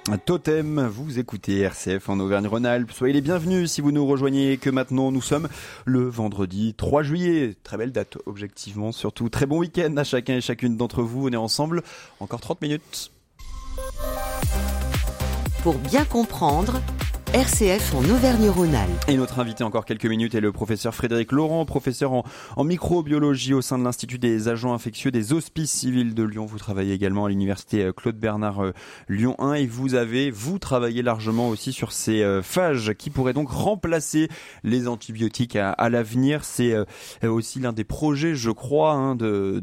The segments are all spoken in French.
Totem, vous écoutez RCF en Auvergne-Rhône-Alpes. Soyez les bienvenus si vous nous rejoignez, que maintenant nous sommes le vendredi 3 juillet. Très belle date, objectivement, surtout. Très bon week-end à chacun et chacune d'entre vous. On est ensemble encore 30 minutes. Pour bien comprendre, RCF en Auvergne-Rhône-Alpes. Et notre invité encore quelques minutes est le professeur Frédéric Laurent, professeur en microbiologie au sein de l'Institut des agents infectieux des Hospices civils de Lyon. Vous travaillez également à l'université Claude Bernard Lyon 1 et vous travaillez largement aussi sur ces phages qui pourraient donc remplacer les antibiotiques à l'avenir. C'est aussi l'un des projets, je crois,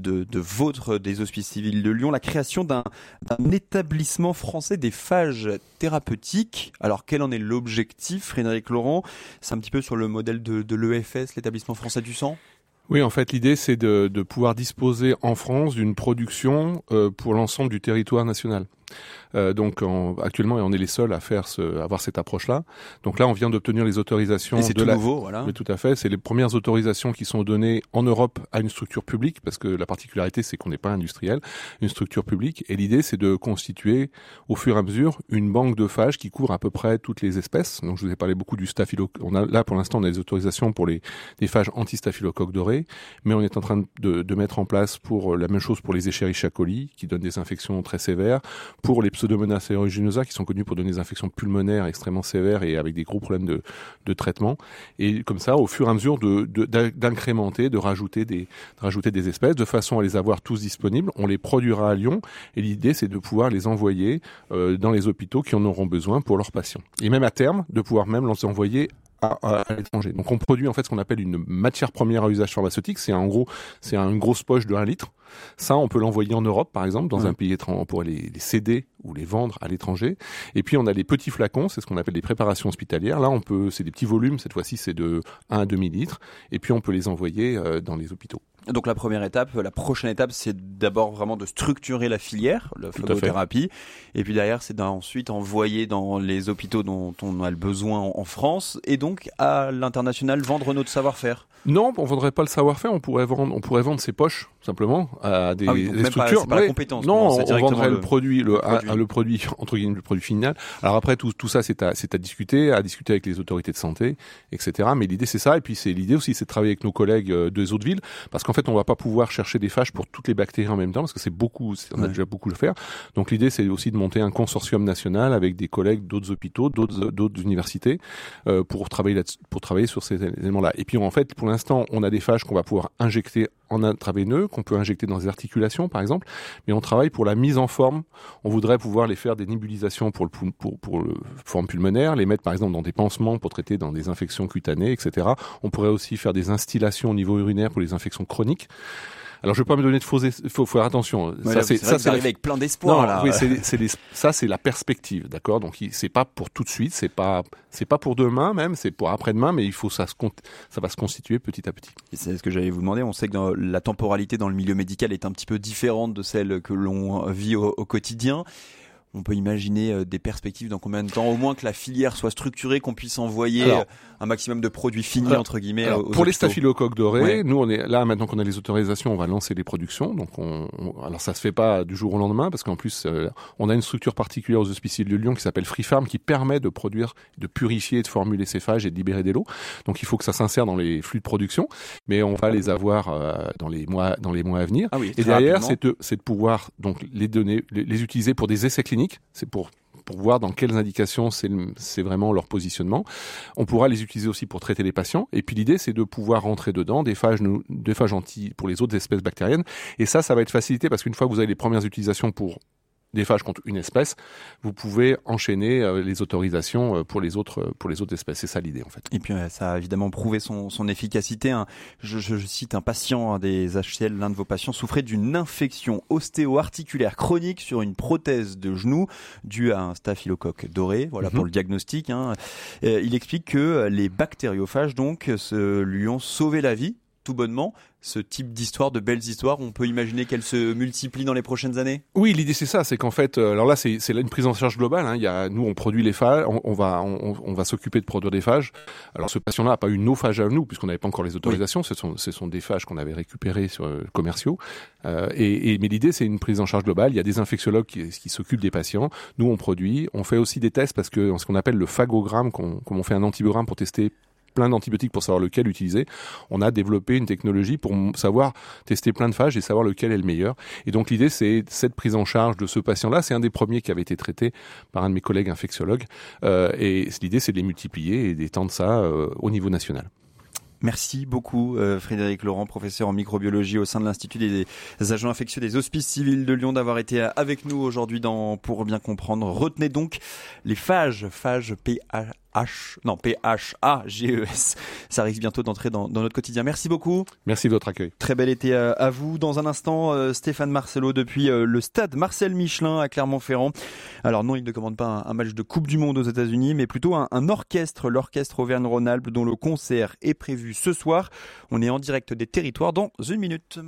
des Hospices civils de Lyon, la création d'un établissement français des phages thérapeutiques. Alors quel en est l'objectif, Frédéric Laurent? C'est un petit peu sur le modèle de l'EFS, l'établissement français du sang? Oui, en fait, l'idée, c'est de pouvoir disposer en France d'une production pour l'ensemble du territoire national. Actuellement, on est les seuls à avoir cette approche-là. Donc là, on vient d'obtenir les autorisations. Et c'est tout nouveau, voilà. Oui, tout à fait. C'est les premières autorisations qui sont données en Europe à une structure publique, parce que la particularité, c'est qu'on n'est pas industriel, une structure publique. Et l'idée, c'est de constituer, au fur et à mesure, une banque de phages qui couvre à peu près toutes les espèces. Donc, je vous ai parlé beaucoup du staphylocoque. Là, pour l'instant, on a des autorisations pour les phages anti-staphylocoque doré, mais on est en train de mettre en place la même chose pour les Escherichia coli, qui donnent des infections très sévères, pour les Pseudomonas aeruginosa, qui sont connus pour donner des infections pulmonaires extrêmement sévères et avec des gros problèmes de traitement. Et comme ça, au fur et à mesure, d'incrémenter, de rajouter des espèces, de façon à les avoir tous disponibles. On les produira à Lyon, et l'idée, c'est de pouvoir les envoyer dans les hôpitaux qui en auront besoin pour leurs patients. Et même à terme, de pouvoir même les envoyer à l'étranger. Donc on produit en fait ce qu'on appelle une matière première à usage pharmaceutique. C'est une grosse poche de 1 litre. Ça, on peut l'envoyer en Europe, par exemple, dans un pays étranger. On pourrait les céder ou les vendre à l'étranger. Et puis on a les petits flacons, c'est ce qu'on appelle des préparations hospitalières. Là, c'est des petits volumes. Cette fois-ci, c'est de 1 à 2 litres. Et puis on peut les envoyer dans les hôpitaux. Donc la prochaine étape, c'est d'abord vraiment de structurer la filière, la phagothérapie, et puis derrière, c'est d'ensuite envoyer dans les hôpitaux dont on a le besoin en France, et donc à l'international vendre notre savoir-faire. Non, on vendrait pas le savoir-faire, on pourrait vendre ses poches simplement à des structures. C'est pas la compétence. Non, on vendrait le produit entre guillemets le produit final. Alors après tout ça c'est à discuter avec les autorités de santé, etc. Mais l'idée c'est ça, et puis l'idée aussi c'est de travailler avec nos collègues des autres villes, parce qu'en fait on va pas pouvoir chercher des phages pour toutes les bactéries en même temps, parce que on a déjà beaucoup le faire. Donc l'idée c'est aussi de monter un consortium national avec des collègues d'autres hôpitaux, d'autres universités pour travailler sur ces éléments-là. Et puis en fait pour l'instant, on a des phages qu'on va pouvoir injecter en intraveineux, qu'on peut injecter dans les articulations, par exemple, mais on travaille pour la mise en forme. On voudrait pouvoir les faire des nébulisations pour le forme pulmonaire, les mettre, par exemple, dans des pansements pour traiter dans des infections cutanées, etc. On pourrait aussi faire des instillations au niveau urinaire pour les infections chroniques. Alors, je ne vais pas me donner de faux. Il faut faire attention. Ouais, ça arrive avec plein d'espoir. Là. Oui, ça, c'est la perspective, d'accord. Donc, c'est pas pour tout de suite, c'est pas pour demain même, c'est pour après-demain, mais ça va se constituer petit à petit. Et c'est ce que j'allais vous demander. On sait que la temporalité dans le milieu médical est un petit peu différente de celle que l'on vit au quotidien. On peut imaginer des perspectives dans combien de temps, au moins que la filière soit structurée, qu'on puisse envoyer un maximum de produits finis, entre guillemets, aux pour les hôpitaux. staphylocoques dorés, nous, on est là, maintenant qu'on a les autorisations, on va lancer les productions. Donc, alors ça se fait pas du jour au lendemain, parce qu'en plus, on a une structure particulière aux Hospices de Lyon qui s'appelle FreeFarm, qui permet de produire, de purifier, de formuler ces phages et de libérer des lots. Donc, il faut que ça s'insère dans les flux de production, mais on va les avoir dans les mois à venir. Ah oui, et derrière, c'est de pouvoir donc les utiliser pour des essais cliniques. C'est pour voir dans quelles indications c'est vraiment leur positionnement. On pourra les utiliser aussi pour traiter les patients. Et puis l'idée, c'est de pouvoir rentrer dedans des phages anti pour les autres espèces bactériennes. Et ça va être facilité parce qu'une fois que vous avez les premières utilisations pour des phages contre une espèce, vous pouvez enchaîner les autorisations pour les autres espèces. C'est ça l'idée en fait. Et puis ça a évidemment prouvé son efficacité. Je cite un patient des HCL, l'un de vos patients souffrait d'une infection ostéo-articulaire chronique sur une prothèse de genou due à un staphylocoque doré. Voilà pour le diagnostic. Il explique que les bactériophages donc lui ont sauvé la vie. tout bonnement, ce type d'histoire, de belles histoires, on peut imaginer qu'elles se multiplient dans les prochaines années? Oui, l'idée c'est ça, c'est qu'en fait, alors là c'est là une prise en charge globale. Nous on produit les phages, on va s'occuper de produire des phages. Alors ce patient-là n'a pas eu nos phages à nous puisqu'on n'avait pas encore les autorisations. Oui. Ce sont des phages qu'on avait récupérés sur commerciaux. Mais l'idée c'est une prise en charge globale. Il y a des infectiologues qui s'occupent des patients. Nous on produit, on fait aussi des tests parce que ce qu'on appelle le phagogramme, comme on fait un antibiogramme pour tester plein d'antibiotiques pour savoir lequel utiliser. On a développé une technologie pour savoir tester plein de phages et savoir lequel est le meilleur. Et donc l'idée, c'est cette prise en charge de ce patient-là. C'est un des premiers qui avait été traité par un de mes collègues infectiologues. Et l'idée, c'est de les multiplier et d'étendre ça au niveau national. Merci beaucoup Frédéric Laurent, professeur en microbiologie au sein de l'Institut des agents infectieux des Hospices civils de Lyon, d'avoir été avec nous aujourd'hui Pour bien comprendre. Retenez donc les phages PHAGES. Ça risque bientôt d'entrer dans notre quotidien. Merci beaucoup. Merci de votre accueil. Très bel été à vous. Dans un instant, Stéphane Marcelo depuis le stade Marcel Michelin à Clermont-Ferrand. Alors non, il ne commande pas un match de Coupe du Monde aux États-Unis, mais plutôt un orchestre, l'orchestre Auvergne-Rhône-Alpes, dont le concert est prévu ce soir. On est en direct des territoires dans une minute.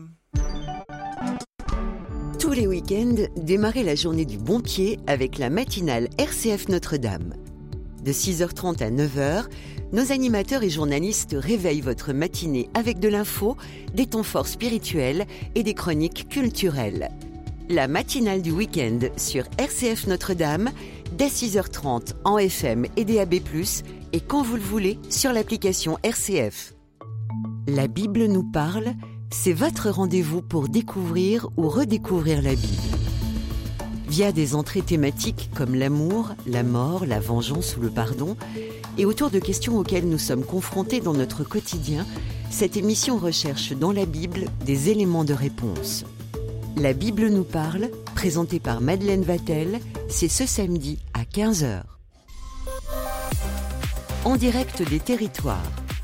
Tous les week-ends, démarrez la journée du bon pied avec la matinale RCF Notre-Dame. De 6h30 à 9h, nos animateurs et journalistes réveillent votre matinée avec de l'info, des temps forts spirituels et des chroniques culturelles. La matinale du week-end sur RCF Notre-Dame, dès 6h30 en FM et DAB+, et quand vous le voulez sur l'application RCF. La Bible nous parle, c'est votre rendez-vous pour découvrir ou redécouvrir la Bible. Via des entrées thématiques comme l'amour, la mort, la vengeance ou le pardon, et autour de questions auxquelles nous sommes confrontés dans notre quotidien, cette émission recherche dans la Bible des éléments de réponse. La Bible nous parle, présentée par Madeleine Vatel, c'est ce samedi à 15h. En direct des territoires.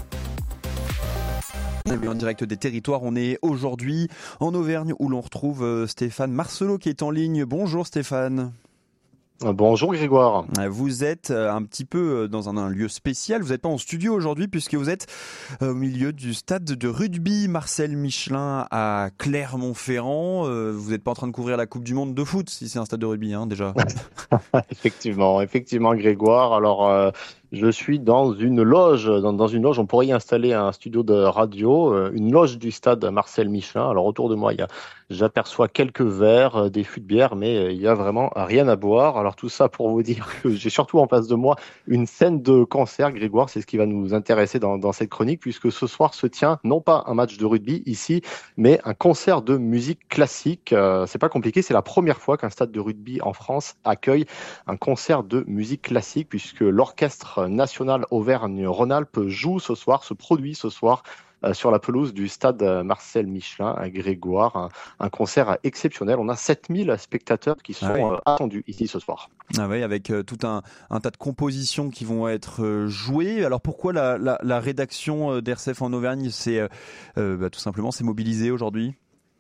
En direct des territoires, on est aujourd'hui en Auvergne où l'on retrouve Stéphane Marcelo qui est en ligne. Bonjour Stéphane. Bonjour Grégoire. Vous êtes un petit peu dans un lieu spécial. Vous n'êtes pas en studio aujourd'hui puisque vous êtes au milieu du stade de rugby Marcel Michelin à Clermont-Ferrand. Vous n'êtes pas en train de couvrir la Coupe du Monde de foot si c'est un stade de rugby déjà. Effectivement Grégoire. Alors je suis dans une loge. Dans une loge, on pourrait y installer un studio de radio, une loge du stade Marcel Michelin. Alors autour de moi, j'aperçois quelques verres, des fûts de bière, mais il y a vraiment rien à boire. Alors tout ça pour vous dire que j'ai surtout en face de moi une scène de concert, Grégoire. C'est ce qui va nous intéresser dans cette chronique, puisque ce soir se tient non pas un match de rugby ici, mais un concert de musique classique. C'est pas compliqué, c'est la première fois qu'un stade de rugby en France accueille un concert de musique classique, puisque l'orchestre national Auvergne-Rhône-Alpes se produit ce soir sur la pelouse du stade Marcel Michelin à Grégoire. Un concert exceptionnel. On a 7000 spectateurs qui sont attendus ici ce soir. Ah oui, avec tout un tas de compositions qui vont être jouées. Alors pourquoi la rédaction d'RCF en Auvergne tout simplement s'est mobilisée aujourd'hui ?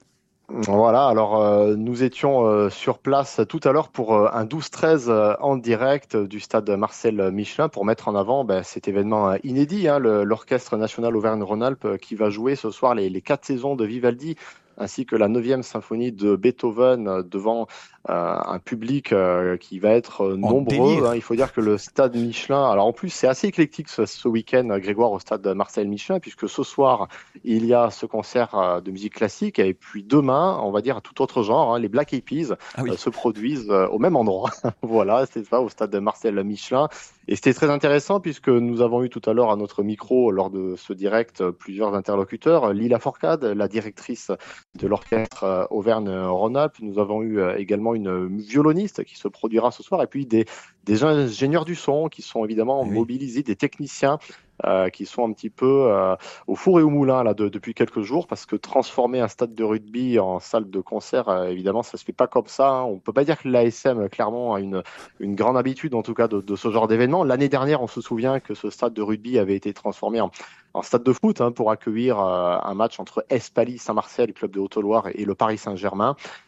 Voilà, alors nous étions sur place tout à l'heure pour un 12-13 en direct du stade Marcel Michelin pour mettre en avant cet événement inédit, l'Orchestre national Auvergne-Rhône-Alpes qui va jouer ce soir les 4 saisons de Vivaldi ainsi que la 9e symphonie de Beethoven devant un public qui va être nombreux. Il faut dire que le stade Michelin, alors en plus c'est assez éclectique ce week-end, Grégoire, au stade Marcel Michelin, puisque ce soir il y a ce concert de musique classique et puis demain, on va dire à tout autre genre, les Black Eyed Peas se produisent au même endroit. Voilà, c'est ça, au stade Marcel Michelin. Et c'était très intéressant puisque nous avons eu tout à l'heure à notre micro, lors de ce direct, plusieurs interlocuteurs. Lila Forcade, la directrice de l'orchestre Auvergne-Rhône-Alpes. Nous avons eu également une violoniste qui se produira ce soir et puis des ingénieurs du son qui sont évidemment mobilisés, des techniciens qui sont un petit peu au four et au moulin depuis quelques jours, parce que transformer un stade de rugby en salle de concert, évidemment, ça se fait pas comme ça. On peut pas dire que l'ASM Clermont a une grande habitude, en tout cas, de ce genre d'événement. L'année dernière, on se souvient que ce stade de rugby avait été transformé en stade de foot pour accueillir un match entre Espaly Saint-Marcel, club de Haute-Loire, et le Paris Saint-Germain.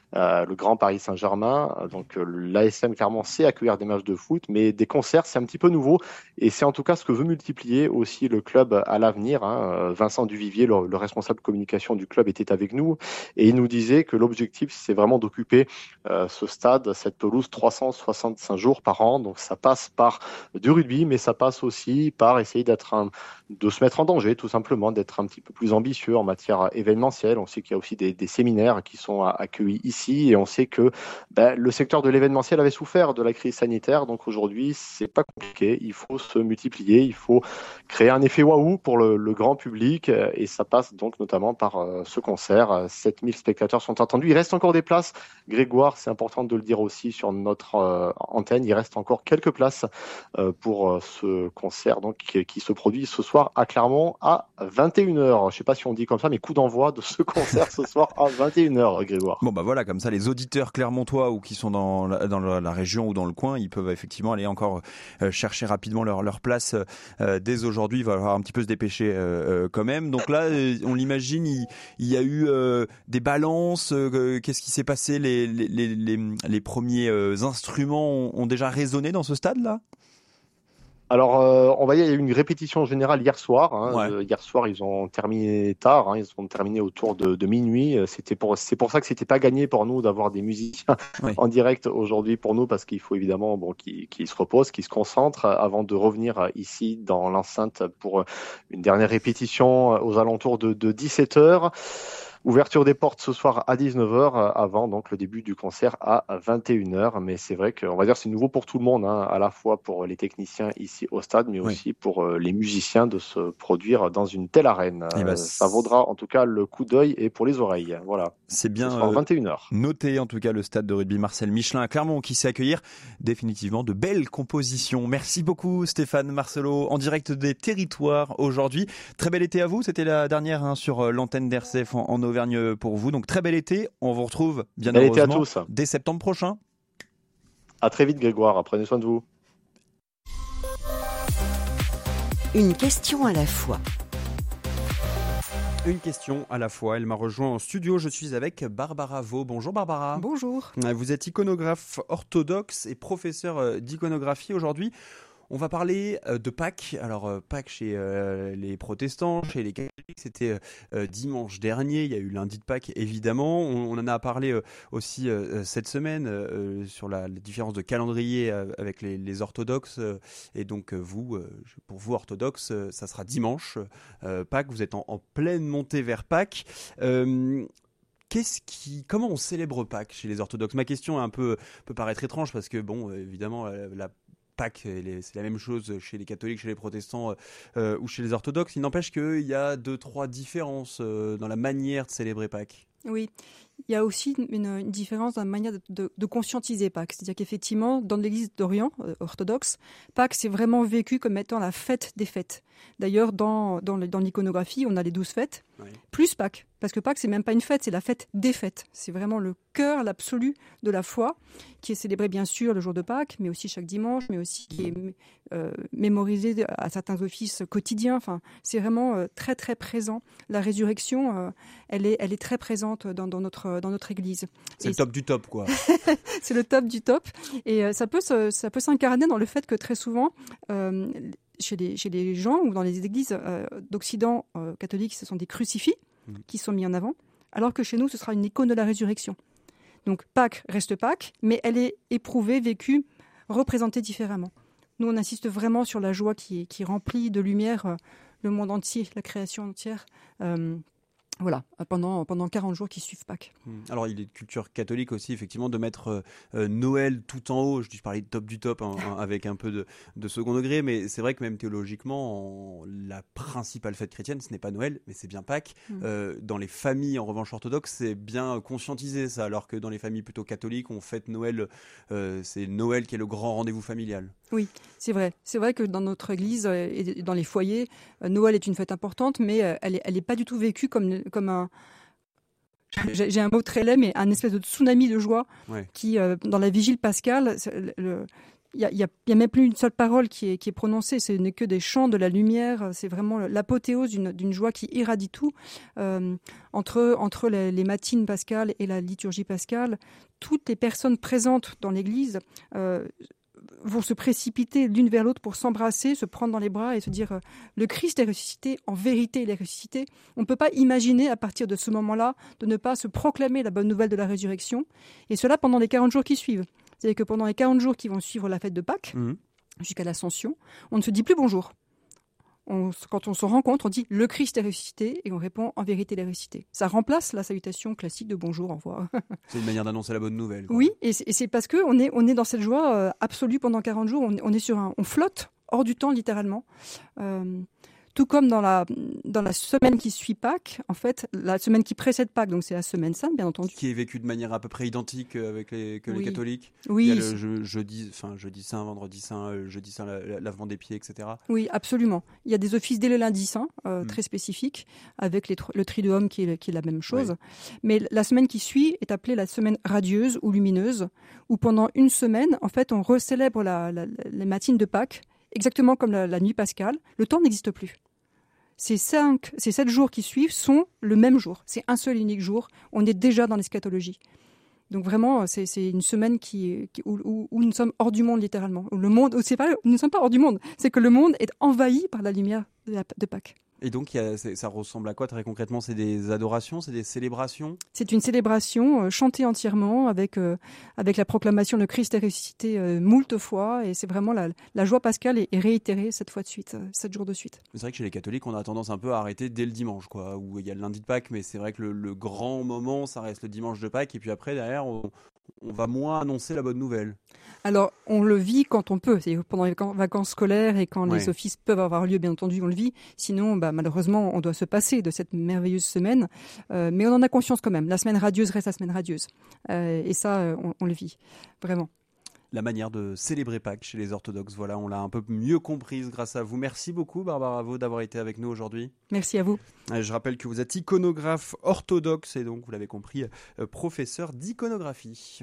le Grand Paris Saint-Germain. Donc l'ASM clairement sait accueillir des matchs de foot, mais des concerts c'est un petit peu nouveau et c'est en tout cas ce que veut multiplier aussi le club à l'avenir. Vincent Duvivier, le responsable communication du club, était avec nous et il nous disait que l'objectif c'est vraiment d'occuper ce stade, cette pelouse 365 jours par an. Donc ça passe par du rugby, mais ça passe aussi par essayer de se mettre en danger, tout simplement, d'être un petit peu plus ambitieux en matière événementielle. On sait qu'il y a aussi des séminaires qui sont accueillis ici et on sait que le secteur de l'événementiel avait souffert de la crise sanitaire. Donc aujourd'hui, c'est pas compliqué. Il faut se multiplier, il faut créer un effet waouh pour le grand public et ça passe donc notamment par ce concert. 7000 spectateurs sont attendus. Il reste encore des places. Grégoire, c'est important de le dire aussi sur notre antenne, il reste encore quelques places pour ce concert donc, qui se produit ce soir à Clermont à 21h. Je ne sais pas si on dit comme ça, mais coup d'envoi de ce concert ce soir à 21h, Grégoire. Bon, voilà, comme ça, les auditeurs clermontois ou qui sont dans la région ou dans le coin, ils peuvent effectivement aller encore chercher rapidement leur place dès aujourd'hui. Il va falloir un petit peu se dépêcher quand même. Donc là, on l'imagine, il y a eu des balances. Qu'est-ce qui s'est passé? Les premiers instruments ont déjà résonné dans ce stade-là? Alors, on va dire il y a eu une répétition générale hier soir. Ouais. Hier soir, ils ont terminé tard. Ils ont terminé autour de minuit. C'est pour ça que c'était pas gagné pour nous d'avoir des musiciens en direct aujourd'hui pour nous, parce qu'il faut évidemment qu'ils se reposent, qu'ils se concentrent avant de revenir ici dans l'enceinte pour une dernière répétition aux alentours de 17h. Ouverture des portes ce soir à 19h avant donc le début du concert à 21h. Mais c'est vrai qu'on va dire c'est nouveau pour tout le monde, à la fois pour les techniciens ici au stade, mais aussi pour les musiciens de se produire dans une telle arène. Ça vaudra en tout cas le coup d'œil et pour les oreilles. Voilà. C'est bien 21h. Noté en tout cas le stade de rugby Marcel Michelin à Clermont qui sait accueillir définitivement de belles compositions. Merci beaucoup Stéphane Marcelo en direct des territoires aujourd'hui. Très bel été à vous, c'était la dernière sur l'antenne d'RCF en Auvergne pour vous. Donc très bel été, on vous retrouve bien heureusement dès septembre prochain. À très vite Grégoire, prenez soin de vous. Une question à la fois. Une question à la fois. Elle m'a rejoint en studio. Je suis avec Barbara Vaux. Bonjour Barbara. Bonjour. Vous êtes iconographe orthodoxe et professeur d'iconographie. Aujourd'hui, on va parler de Pâques. Alors Pâques chez les protestants, chez les catholiques, c'était dimanche dernier. Il y a eu lundi de Pâques évidemment. On en a parlé aussi cette semaine sur la différence de calendrier avec les orthodoxes. Et donc pour vous orthodoxes, ça sera dimanche Pâques. Vous êtes en pleine montée vers Pâques. Comment on célèbre Pâques chez les orthodoxes? Ma question peut paraître étrange parce que évidemment la Pâques, c'est la même chose chez les catholiques, chez les protestants ou chez les orthodoxes. Il n'empêche qu'il y a 2-3 différences dans la manière de célébrer Pâques. Oui, il y a aussi une différence dans la manière de conscientiser Pâques. C'est-à-dire qu'effectivement, dans l'Église d'Orient orthodoxe, Pâques, c'est vraiment vécu comme étant la fête des fêtes. D'ailleurs, dans l'iconographie, on a les 12 fêtes, plus Pâques. Parce que Pâques, c'est même pas une fête, c'est la fête des fêtes. C'est vraiment le cœur, l'absolu de la foi, qui est célébré bien sûr le jour de Pâques, mais aussi chaque dimanche, mais aussi qui est mémorisé à certains offices quotidiens. Enfin, c'est vraiment très très présent. La résurrection, elle est très présente dans notre Église. C'est le top du top, quoi. C'est le top du top. Et ça peut s'incarner dans le fait que très souvent, chez les gens ou dans les églises d'Occident catholiques, ce sont des crucifix qui sont mis en avant, alors que chez nous, ce sera une icône de la résurrection. Donc Pâques reste Pâques, mais elle est éprouvée, vécue, représentée différemment. Nous, on insiste vraiment sur la joie qui remplit de lumière le monde entier, la création entière, pendant 40 jours qui suivent Pâques. Alors, il est de culture catholique aussi, effectivement, de mettre Noël tout en haut. Je parlais de top du top avec un peu de second degré, mais c'est vrai que même théologiquement, la principale fête chrétienne, ce n'est pas Noël, mais c'est bien Pâques. Dans les familles, en revanche, orthodoxes, c'est bien conscientisé ça, alors que dans les familles plutôt catholiques, on fête Noël, c'est Noël qui est le grand rendez-vous familial. Oui, c'est vrai. C'est vrai que dans notre église et dans les foyers, Noël est une fête importante, mais elle est pas du tout vécue comme un... J'ai un mot très laid, mais un espèce de tsunami de joie qui, dans la vigile pascale, il y a même plus une seule parole qui est prononcée. Ce n'est que des chants, de la lumière. C'est vraiment l'apothéose d'une joie qui irradie tout. Entre les matines pascales et la liturgie pascale, toutes les personnes présentes dans l'église vont se précipiter l'une vers l'autre pour s'embrasser, se prendre dans les bras et se dire le Christ est ressuscité, en vérité il est ressuscité. On ne peut pas imaginer à partir de ce moment-là de ne pas se proclamer la bonne nouvelle de la résurrection, et cela pendant les 40 jours qui suivent. C'est-à-dire que pendant les 40 jours qui vont suivre la fête de Pâques, jusqu'à l'Ascension, on ne se dit plus bonjour. Quand on se rencontre, on dit « le Christ est ressuscité » et on répond « en vérité il est ressuscité ». Ça remplace la salutation classique de « bonjour, au revoir ». C'est une manière d'annoncer la bonne nouvelle, quoi. Oui, et c'est parce qu'on est dans cette joie absolue pendant 40 jours. On flotte hors du temps, littéralement. Tout comme dans la semaine qui suit Pâques, en fait, la semaine qui précède Pâques, donc c'est la semaine sainte, bien entendu. Qui est vécue de manière à peu près identique avec les catholiques. Oui. Il y a le jeudi saint, vendredi saint, jeudi saint, lavement des pieds, etc. Oui, absolument. Il y a des offices dès le lundi saint, très spécifiques, avec le Triduum qui est la même chose. Oui. Mais la semaine qui suit est appelée la semaine radieuse ou lumineuse, où pendant une semaine, en fait, on recélèbre les matines de Pâques, exactement comme la nuit pascale. Le temps n'existe plus. Ces 7 jours qui suivent sont le même jour. C'est un seul et unique jour. On est déjà dans l'eschatologie. Donc vraiment, c'est une semaine où nous sommes hors du monde, littéralement. Nous ne sommes pas hors du monde. C'est que le monde est envahi par la lumière de Pâques. Et donc, ça ressemble à quoi très concrètement? C'est des adorations, c'est des célébrations? C'est une célébration chantée entièrement avec la proclamation « Le Christ est ressuscité » moult fois. Et c'est vraiment la joie pascale est réitérée 7 fois de suite, 7 jours de suite. C'est vrai que chez les catholiques, on a tendance un peu à arrêter dès le dimanche, quoi, où il y a le lundi de Pâques, mais c'est vrai que le grand moment, ça reste le dimanche de Pâques. Et puis après, derrière, on va moins annoncer la bonne nouvelle. Alors, on le vit quand on peut. C'est pendant les vacances scolaires et quand les offices peuvent avoir lieu, bien entendu, on le vit. Sinon, malheureusement, on doit se passer de cette merveilleuse semaine. Mais on en a conscience quand même. La semaine radieuse reste la semaine radieuse. Et ça, on le vit, vraiment. La manière de célébrer Pâques chez les orthodoxes, voilà, on l'a un peu mieux comprise grâce à vous. Merci beaucoup, Barbara Vaud, d'avoir été avec nous aujourd'hui. Merci à vous. Je rappelle que vous êtes iconographe orthodoxe et donc, vous l'avez compris, professeur d'iconographie.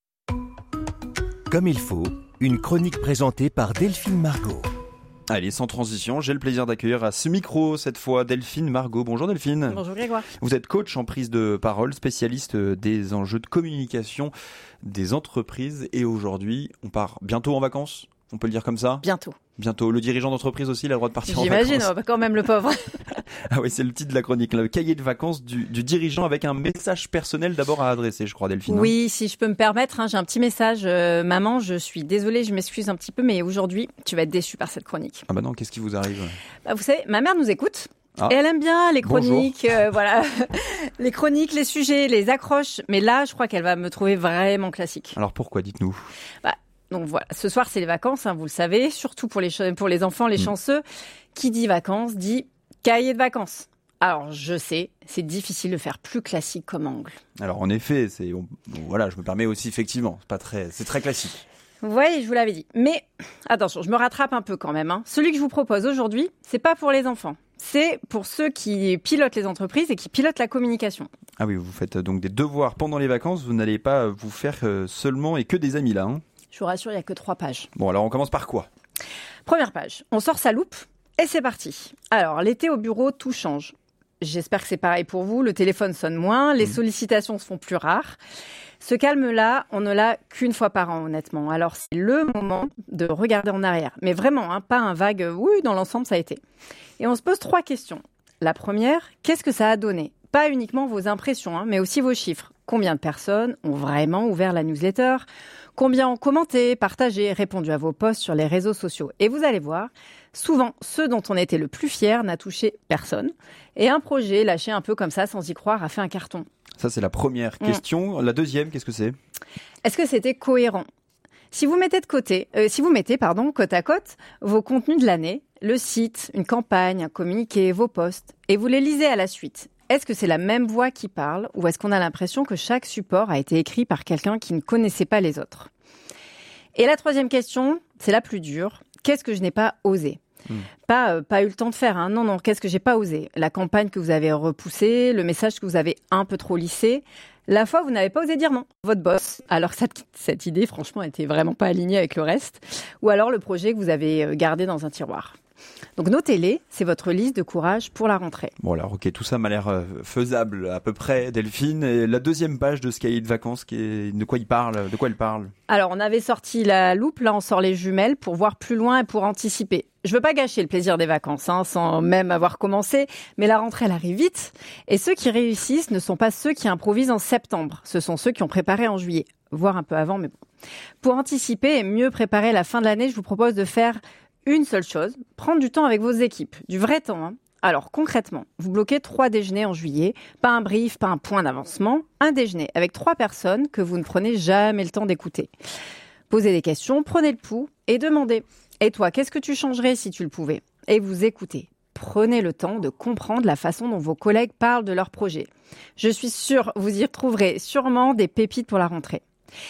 Comme il faut, une chronique présentée par Delphine Margot. Allez, sans transition, j'ai le plaisir d'accueillir à ce micro, cette fois, Delphine Margot. Bonjour Delphine. Bonjour Grégoire. Vous êtes coach en prise de parole, spécialiste des enjeux de communication des entreprises. Et aujourd'hui, on part bientôt en vacances, on peut le dire comme ça ? Bientôt. Bientôt. Le dirigeant d'entreprise aussi, il a le droit de partir en vacances. J'imagine, quand même le pauvre. Ah oui, c'est le titre de la chronique, le cahier de vacances du dirigeant avec un message personnel d'abord à adresser, je crois, Delphine. Oui, si je peux me permettre, j'ai un petit message. Maman, je suis désolée, je m'excuse un petit peu, mais aujourd'hui, tu vas être déçue par cette chronique. Ah bah non, qu'est-ce qui vous arrive ? Vous savez, ma mère nous écoute. Et elle aime bien les chroniques, voilà, les chroniques, les sujets, les accroches. Mais là, je crois qu'elle va me trouver vraiment classique. Alors pourquoi, dites-nous ? Donc voilà, ce soir c'est les vacances, vous le savez, surtout pour les enfants, les chanceux. Qui dit vacances dit cahier de vacances. Alors je sais, c'est difficile de faire plus classique comme angle. Alors en effet, voilà, je me permets aussi effectivement, c'est très classique. Oui, je vous l'avais dit. Mais attention, je me rattrape un peu quand même. Celui que je vous propose aujourd'hui, c'est pas pour les enfants. C'est pour ceux qui pilotent les entreprises et qui pilotent la communication. Ah oui, vous faites donc des devoirs pendant les vacances. Vous n'allez pas vous faire seulement et que des amis là. Je vous rassure, il n'y a que 3 pages. Bon, alors on commence par quoi ? Première page, on sort sa loupe et c'est parti. Alors, l'été au bureau, tout change. J'espère que c'est pareil pour vous. Le téléphone sonne moins, les sollicitations se font plus rares. Ce calme-là, on ne l'a qu'une fois par an, honnêtement. Alors, c'est le moment de regarder en arrière. Mais vraiment, pas un vague « oui, dans l'ensemble, ça a été ». Et on se pose 3 questions. La première, qu'est-ce que ça a donné ? Pas uniquement vos impressions, mais aussi vos chiffres. Combien de personnes ont vraiment ouvert la newsletter ? Combien ont commenté, partagé, répondu à vos posts sur les réseaux sociaux ? Et vous allez voir, souvent, ce dont on était le plus fier n'a touché personne. Et un projet lâché un peu comme ça, sans y croire, a fait un carton. Ça, c'est la première question. La deuxième, qu'est-ce que c'est ? Est-ce que c'était cohérent ? Si vous mettez côte à côte vos contenus de l'année, le site, une campagne, un communiqué, vos posts, et vous les lisez à la suite, est-ce que c'est la même voix qui parle ou est-ce qu'on a l'impression que chaque support a été écrit par quelqu'un qui ne connaissait pas les autres ? Et la troisième question, c'est la plus dure. Qu'est-ce que je n'ai pas osé ? Pas eu le temps de faire. Non, qu'est-ce que j'ai pas osé ? La campagne que vous avez repoussée, le message que vous avez un peu trop lissé, La fois où vous n'avez pas osé dire non, votre boss, alors que cette idée, franchement, était vraiment pas alignée avec le reste, ou alors le projet que vous avez gardé dans un tiroir. Donc notez-les, c'est votre liste de courage pour la rentrée. Bon alors ok, tout ça m'a l'air faisable à peu près, Delphine. Et la deuxième page de ce cahier de vacances, de quoi elle parle? Alors on avait sorti la loupe, là on sort les jumelles pour voir plus loin et pour anticiper. Je veux pas gâcher le plaisir des vacances, sans même avoir commencé, mais la rentrée elle arrive vite. Et ceux qui réussissent ne sont pas ceux qui improvisent en septembre, ce sont ceux qui ont préparé en juillet, voire un peu avant, mais bon. Pour anticiper et mieux préparer la fin de l'année, je vous propose de faire une seule chose, prendre du temps avec vos équipes, du vrai temps. Alors concrètement, vous bloquez 3 déjeuners en juillet, pas un brief, pas un point d'avancement, un déjeuner avec 3 personnes que vous ne prenez jamais le temps d'écouter. Posez des questions, prenez le pouls et demandez. Et toi, qu'est-ce que tu changerais si tu le pouvais? Et vous écoutez. Prenez le temps de comprendre la façon dont vos collègues parlent de leur projet. Je suis sûre, vous y retrouverez sûrement des pépites pour la rentrée.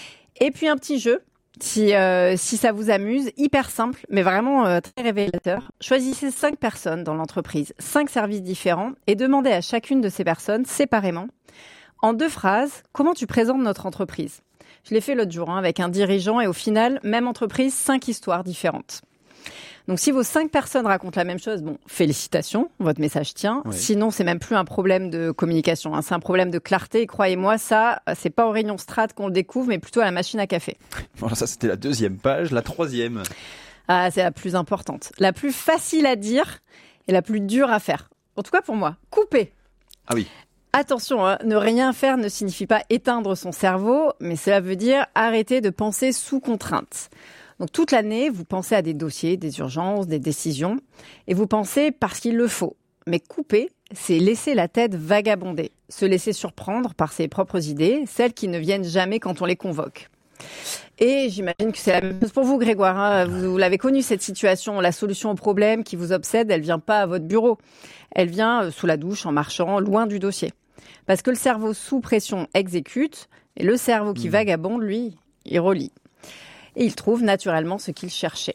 Et puis un petit jeu. Si ça vous amuse, hyper simple, mais vraiment très révélateur. Choisissez 5 personnes dans l'entreprise, 5 services différents, et demandez à chacune de ces personnes, séparément, en 2 phrases, comment tu présentes notre entreprise. Je l'ai fait l'autre jour avec un dirigeant, et au final, même entreprise, 5 histoires différentes. Donc si vos 5 personnes racontent la même chose, bon, félicitations, votre message tient. Oui. Sinon, c'est même plus un problème de communication, c'est un problème de clarté. Et croyez-moi, ça, c'est pas aux réunions strat qu'on le découvre, mais plutôt à la machine à café. Voilà, ça c'était la 2e page, la 3e. Ah, c'est la plus importante, la plus facile à dire et la plus dure à faire. En tout cas pour moi, couper. Ah oui. Attention, ne rien faire ne signifie pas éteindre son cerveau, mais cela veut dire arrêter de penser sous contrainte. Donc toute l'année, vous pensez à des dossiers, des urgences, des décisions, et vous pensez parce qu'il le faut. Mais couper, c'est laisser la tête vagabonder, se laisser surprendre par ses propres idées, celles qui ne viennent jamais quand on les convoque. Et j'imagine que c'est la même chose pour vous, Grégoire. Vous l'avez connu, cette situation. La solution au problème qui vous obsède, elle vient pas à votre bureau. Elle vient sous la douche, en marchant, loin du dossier. Parce que le cerveau sous pression exécute, et le cerveau qui vagabonde, lui, il relie. Et il trouve naturellement ce qu'il cherchait.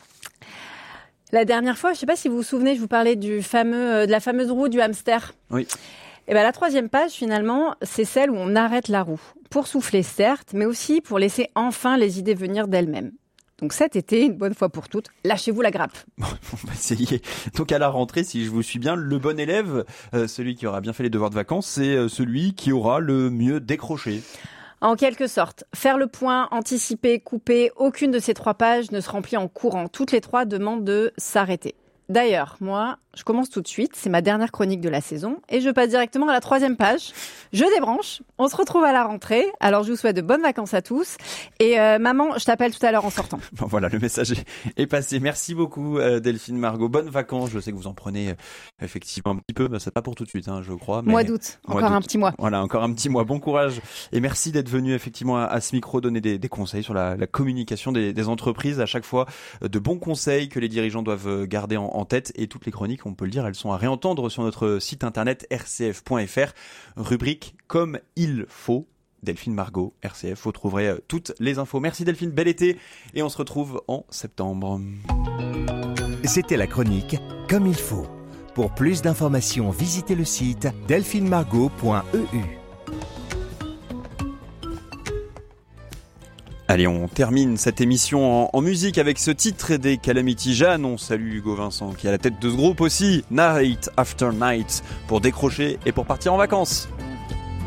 La dernière fois, je ne sais pas si vous vous souvenez, je vous parlais de la fameuse roue du hamster. Oui. Et la 3e page, finalement, c'est celle où on arrête la roue. Pour souffler, certes, mais aussi pour laisser enfin les idées venir d'elles-mêmes. Donc cet été, une bonne fois pour toutes, lâchez-vous la grappe. Bon, on va essayer. Donc à la rentrée, si je vous suis bien, le bon élève, celui qui aura bien fait les devoirs de vacances, c'est celui qui aura le mieux décroché. En quelque sorte, faire le point, anticiper, couper, aucune de ces 3 pages ne se remplit en courant. Toutes les 3 demandent de s'arrêter. D'ailleurs, moi, je commence tout de suite, c'est ma dernière chronique de la saison, et je passe directement à la 3e page. Je débranche, on se retrouve à la rentrée, alors je vous souhaite de bonnes vacances à tous, et maman, je t'appelle tout à l'heure en sortant. Bon, voilà, le message est passé. Merci beaucoup Delphine Margot, bonnes vacances, je sais que vous en prenez effectivement un petit peu, mais c'est pas pour tout de suite, je crois. Mais mois d'août, encore un petit mois. Voilà, encore un petit mois, bon courage, et merci d'être venu effectivement à ce micro donner des conseils sur la communication des entreprises, à chaque fois de bons conseils que les dirigeants doivent garder en tête, et toutes les chroniques, on peut le dire, elles sont à réentendre sur notre site internet rcf.fr, rubrique comme il faut. Delphine Margot, RCF, vous trouverez toutes les infos. Merci Delphine, bel été, et on se retrouve en septembre. C'était la chronique comme il faut. Pour plus d'informations, visitez le site delphinemargot.eu. Allez, on termine cette émission en musique avec ce titre des Calamity Jane. On salue Hugo Vincent qui est à la tête de ce groupe aussi, Night After Night, pour décrocher et pour partir en vacances.